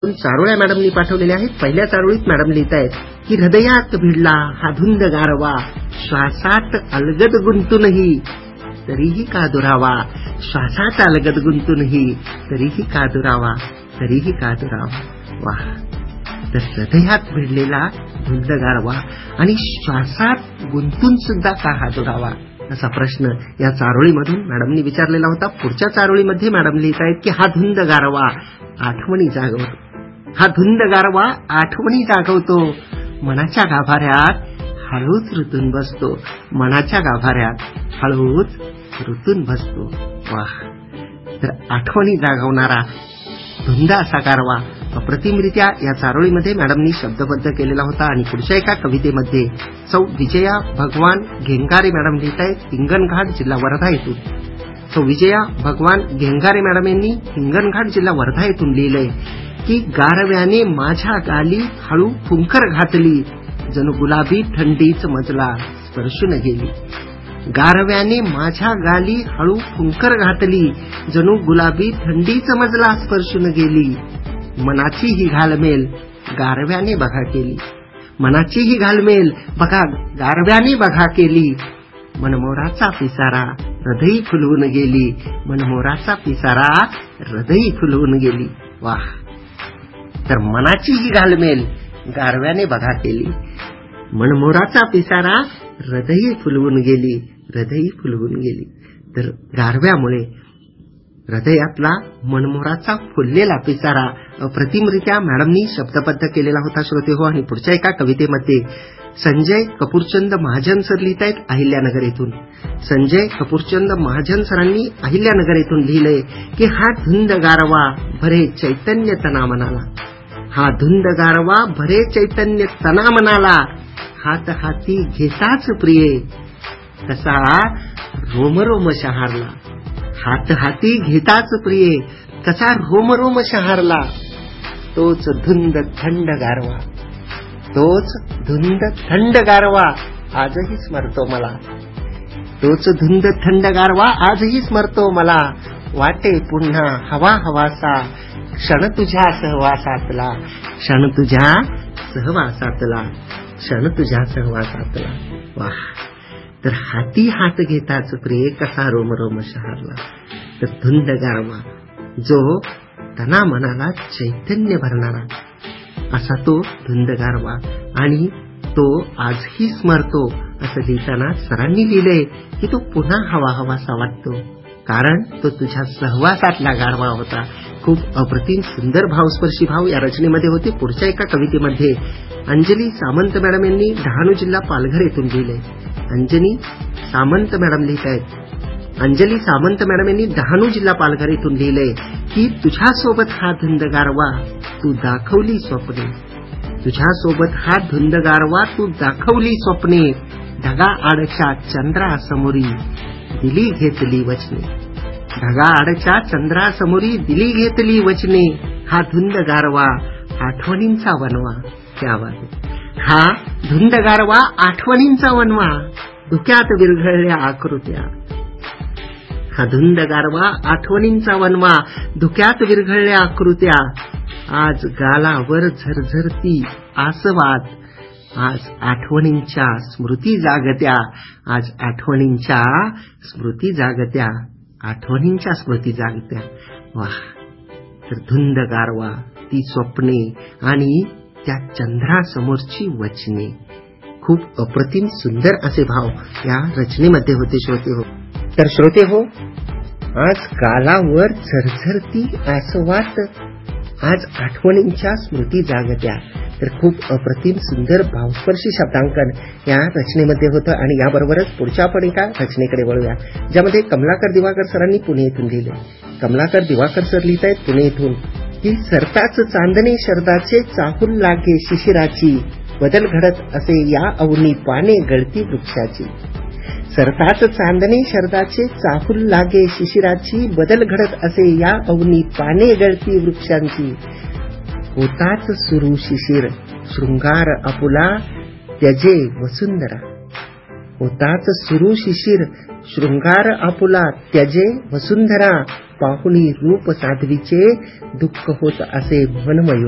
चारोळ्या मॅडमनी पाठवलेल्या आहेत. पहिल्या चारोळीत मॅडम लिहित आहेत की हृदयात भिडला हा धुंद गारवा, श्वासात अलगद गुंतूनही तरीही का दुरावा, श्वासात अलगद गुंतूनही तरीही का दुरावा, तरीही का दुरावा. वाह. तर हृदयात भिडलेला धुंद गारवा आणि श्वासात गुंतून सुद्धा का हा दुरावा, असा प्रश्न या चारोळीमधून मॅडमनी विचारलेला होता. पुढच्या चारोळीमध्ये मॅडम लिहित आहेत की हा धुंद गारवा आठवणी जागवतो, हा धुंद गारवा आठवणी जागवतो, मनाच्या गाभाऱ्यात हळूच रुतून बसतो, मनाच्या गाभाऱ्यात हळूच रुतून बसतो. वाह. तर आठवणी जागवणारा धुंद असा गारवा अप्रतिमरित्या या चारोळीमध्ये मॅडमनी शब्दबद्ध केलेला होता. आणि पुढच्या एका कवितेमध्ये सौ विजया भगवान घेंगारे मॅडम लिहित आहेत हिंगणघाट जिल्हा वर्धा येथून. सौ विजया भगवान घेंगारे मॅडम यांनी हिंगणघाट जिल्हा वर्धा येथून लिहिलंय की गारव्याने माझ्या गाली हळू फुंकर घातली, जणू गुलाबी थंडीच मजला स्पर्शून गेली. गारव्याने माझ्या गाली हळू फुंकर घातली, जणू गुलाबी थंडीच मजला स्पर्शून गेली. मनाची ही घालमेल गारव्याने बघा केली, मनाची ही घालमेल बघा गारव्याने बघा केली. मनमोराचा पिसारा हृदयी फुलवून गेली, मनमोराचा पिसारा हृदयी फुलवून गेली. वाह. तर मनाची ही घालमेल गारव्याने बघा केली, मनमोराचा पिसारा हृदयी फुलवून गेली, हृदयी फुलवून गेली. तर गारव्यामुळे हृदयातला मनमोराचा फुललेला पिसारा अप्रतिमरित्या मॅडमनी शब्दबद्ध केलेला होता श्रोते हो. आणि पुढच्या एका कवितेमध्ये संजय कपूरचंद महाजन सर लिहित आहेत अहिल्यानगर येथून. संजय कपूरचंद महाजन सरांनी अहिल्यानगर येथून लिहिलंय की हा धुंद गारवा भरे चैतन्य तना मनाला, हा धुंद गारवा भरे चैतन्य तना मनाला, हात हाती घेताच प्रिये कसा रोमरोम शहारला, हात हाती घेताच प्रिये कसा रोमरोम शहारला. तोच धुंद थंड गारवा, तोच धुंद थंड गारवा आजही स्मरतो मला, तोच धुंद थंड गारवा आजही स्मरतो मला. वाटे पुन्हा हवा हवासा क्षण तुझ्या सहवासातला, क्षण तुझ्या सहवासातला, क्षण तुझ्या सहवासातला. वाह. तर हाती हात घेताच प्रिय कसा रोमरोम शहारला. तर धुंद गारवा जो तना मनाला चैतन्य भरणारा असा तो धुंद गारवा आणि तो आजही स्मरतो असं लिहिताना सरांनी लिहिलंय की तो पुन्हा हवा हवासा वाटतो, कारण तो तुझ्या सहवासातला गारवा होता. खूप अप्रतिम सुंदर भावस्पर्शी भाव या रचनेमध्ये होते. पुढच्या एका कवितेमध्ये अंजली सामंत मॅडम यांनी डहाणू जिल्हा पालघर येथून लिहिलंय. अंजली सामंत मॅडम लिहित आहेत, अंजली सामंत मॅडम यांनी डहाणू जिल्हा पालघर येथून लिहिलंय की तुझ्यासोबत हा धुंद गारवा तू दाखवली स्वप्ने, तुझ्यासोबत हा धुंद गारवा तू दाखवली स्वप्ने, ढगा आडच्या चंद्रासमोरी दिली घेतली वचने, ढगा आडच्या चंद्रासमोरी दिली घेतली वचने. हा धुंद गारवा आठवणींचा वनवा. क्या बात. हा धुंद गारवा आठवणींचा वनवा, धुक्यात विरघळल्या आकृत्या. हा धुंद गारवा आठवणींचा वनवा, धुक्यात विरघळल्या आकृत्या. आज गालावर झरझरती आसवात, आज आठवणींच्या स्मृती जागत्या, आज आठवणींच्या स्मृती जागत्या, आठवणींच्या स्मृती जागत्या. वाह. तर धुंद गारवा, ती स्वप्ने आणि त्या चंद्रासमोरची वचने, खूप अप्रतिम सुंदर असे भाव या रचनेमध्ये होते श्रोते हो. तर श्रोते हो, आज गालावर झरझरती आसवात, आज आठवणींच्या स्मृती जागत्या. तर खूप अप्रतिम सुंदर भावस्पर्शी शब्दांकन या रचनेमध्ये होतं. आणि याबरोबरच पुढच्या आपण एका रचनेकडे वळूया ज्यामध्ये कमलाकर दिवाकर सरांनी पुणे येथून लिहिले. कमलाकर दिवाकर सर लिहित आहेत पुणे येथून की सरताच चांदणे शरदाचे चाहूल लागे शिशिराची, बदल घडत असे या अवनी पाने गळती वृक्षाची. सरताच चांदणे शरदाचे चाहूल लागे शिशिराची, बदल घडत असे या अवनी पाने गळती वृक्षांची. होताच सुरू शिशिर शृंगार आपुला त्यजे वसुंधरा, होताच सुरू शिशिर शृंगार आपुला त्यजे वसुंधरा. पाहुणी रूप साध्वीचे दुःख होत असे मनमयूर.